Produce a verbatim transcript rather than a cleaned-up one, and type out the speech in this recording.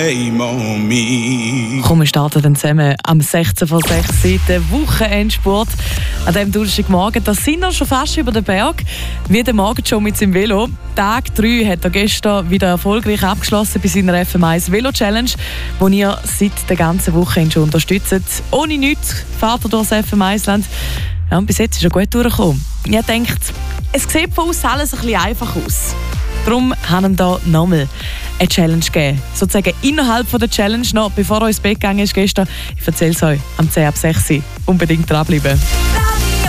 Komm, wir starten dann zusammen am sechzehn vor sechs den Wochenendsport. An diesem Donnerstagmorgen, da sind wir schon fast über den Berg, wie der Morgen schon mit seinem Velo. Tag drei hat er gestern wieder erfolgreich abgeschlossen bei seiner F M eins Velo Challenge, die ihr seit der ganzen Woche schon unterstützt. Ohne nichts fährt er durch das F M eins Land. Ja, und bis jetzt ist er gut durchgekommen. Ich denke, es sieht von außen alles ein bisschen einfach aus. Darum haben wir hier nochmal eine Challenge gegeben. Sozusagen innerhalb von der Challenge noch, bevor er ins Bett gegangen ist gestern. Ich erzähle es euch am zehn ab sechs. Unbedingt dranbleiben.